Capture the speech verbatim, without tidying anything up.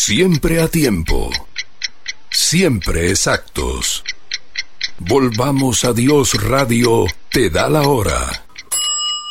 Siempre a tiempo. Siempre exactos. Volvamos a Dios Radio, te da la hora.